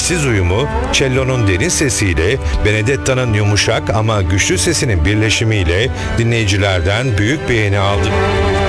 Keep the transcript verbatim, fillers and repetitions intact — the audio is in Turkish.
eşsiz uyumu, cello'nun derin sesiyle Benedetta'nın yumuşak ama güçlü sesinin birleşimiyle dinleyicilerden büyük beğeni aldı.